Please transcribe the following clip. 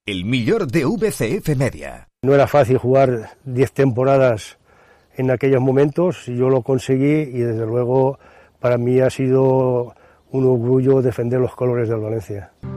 el millor de VCF Media. No era fácil jugar 10 temporadas en aquellos momentos, yo lo conseguí y desde luego para mí ha sido un orgullo defender los colores del Valencia.